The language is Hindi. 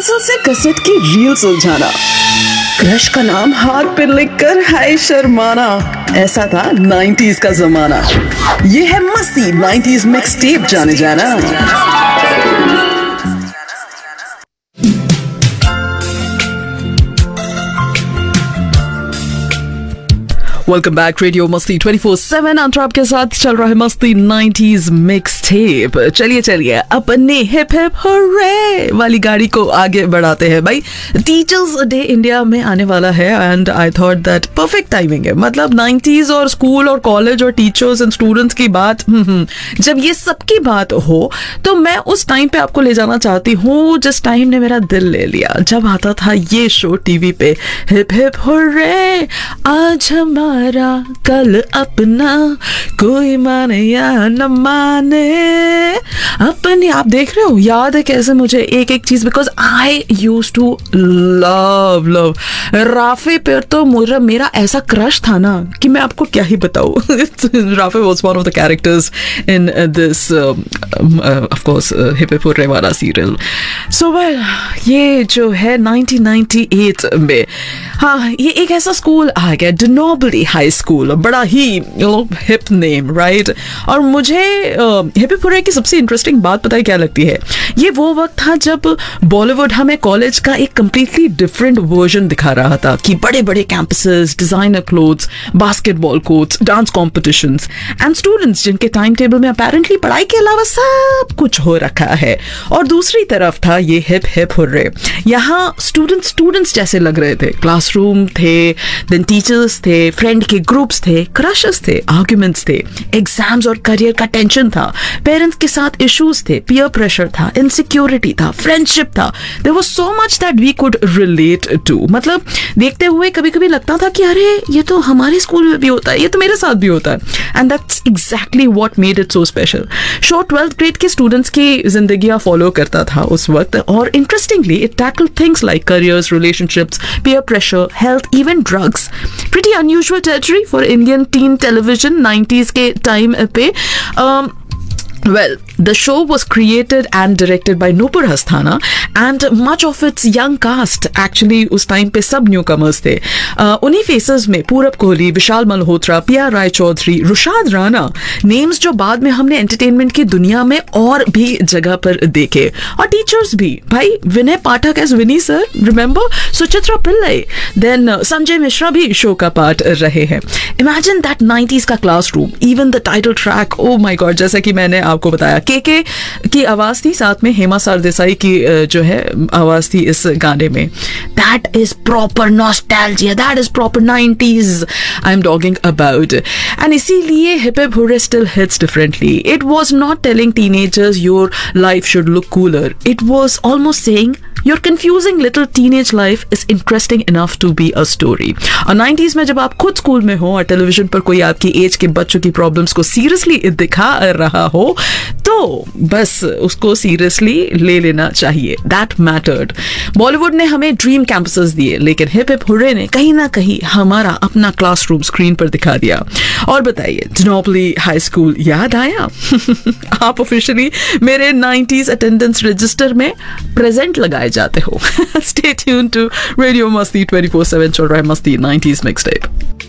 पेंसिल से कैसेट की रील सुलझाना, क्रश का नाम हाथ पे लिखकर हाय शर्माना, ऐसा था 90s का जमाना। ये है मस्ती 90s मिक्स टेप जाने जाना। वेलकम बैक, रेडियो मस्ती 24/7 अंतर आपके साथ चल रहा है मस्ती 90s मिक्स टेप। चलिए अपने हिप हिप हुर्रे वाली गाड़ी को आगे बढ़ाते हैं भाई। टीचर्स डे इंडिया में आने वाला है and I thought that perfect timing है। मतलब 90s और स्कूल और कॉलेज और टीचर्स एंड स्टूडेंट्स की बात, जब ये सबकी बात हो तो मैं उस टाइम पे आपको ले जाना चाहती हूँ जिस टाइम ने मेरा दिल ले लिया, जब आता था ये शो टीवी पे, हिप हिप हुर्रे आज हमारा कल अपना, कोई माने या न माने अपनी। आप देख रहे हो, याद है कैसे मुझे एक एक चीज, because I use to love Rafe पर तो मेरा ऐसा क्रश था ना कि मैं आपको क्या ही बताऊं। Rafe was one of the characters in this of course hip hip hurray वाला सीरियल। सो वेल, ये जो है 1998 में, हाँ, ये एक ऐसा स्कूल आ गया, डिनोबली हाई स्कूल, बड़ा ही हिप नेम, राइट। और मुझे हिप हिप हुर्रे की सबसे इंटरेस्टिंग बात पता है क्या लगती है? ये वो वक्त था जब बॉलीवुड हमें कॉलेज का एक कंप्लीटली डिफरेंट वर्जन दिखा रहा था कि बड़े बड़े campuses, designer clothes, basketball courts, dance competitions and students जिनके टाइम टेबल में अपेरेंटली पढ़ाई के अलावा सब कुछ हो रखा है। और दूसरी तरफ था ये हिप हिप हुर्रे। यहाँ स्टूडेंट्स जैसे लग रहे थे, क्लासरूम थे, देन टीचर्स थे, फ्रेंड के ग्रुप्स थे, क्रशेस थे, आर्ग्यूमेंट्स थे, एग्जाम्स और करियर का टेंशन था, पेरेंट्स के साथ इश्यूज थे, पीयर प्रेशर था, इनसिक्योरिटी था, फ्रेंडशिप था। There was so much that we could relate to. मतलब देखते हुए कभी कभी लगता था कि अरे ये तो हमारे स्कूल में भी होता है, ये तो मेरे साथ भी होता है। And that's exactly what made it so special. Show 12th grade के स्टूडेंट्स की जिंदगियां फॉलो करता था उस वक्त, और interestingly it tackled things like careers, relationships, peer pressure, health, even drugs. Pretty unusual territory for Indian teen television 90s के टाइम पे। Well, the show was created and directed by Nupur Hasthana and much of its young cast actually उस टाइम पे सब न्यूकमर्स थे। उन्हीं फेसेस में पूरब कोहली, विशाल मल्होत्रा, पिया राय चौधरी, रुशाद राणा, नेम्स जो बाद में हमने एंटरटेनमेंट की दुनिया में और भी जगह पर देखे। और टीचर्स भी, भाई विनय पाठक एज विनी sir, remember, Suchitra Pillai, then Sanjay Mishra भी शो का पार्ट रहे हैं। इमेजिन दैट 90s का classroom, even the title track, oh my God, जैसा कि मैंने आपको बताया, के की आवाज थी, साथ में हेमा सरदेसाई की जो है आवाज थी इस गाने में। That is proper nostalgia, that is proper 90s I am talking about. And इसीलिए hip hip hurray still hits differently. It was not telling teenagers your life should look cooler, it was almost saying your confusing little teenage life is interesting enough to be a story। और 90s में जब आप खुद स्कूल में हो और टेलीविजन पर कोई आपकी एज के बच्चों की प्रॉब्लम्स को सीरियसली दिखा रहा हो तो बस उसको सीरियसली ले लेना चाहिए। That mattered. बॉलीवुड ने हमें ड्रीम कैंपसेस दिए, लेकिन हिप हिप हुर्रे ने कहीं ना कहीं हमारा अपना क्लासरूम स्क्रीन पर दिखा दिया। और बताइए, डिनोबली हाई स्कूल याद आया? आप ऑफिशियली मेरे 90s अटेंडेंस रजिस्टर में प्रेजेंट लगाए जाते हो। Stay tuned to Radio Masti 24/7 चल रहा है मस्ती 90s मिक्सटेप।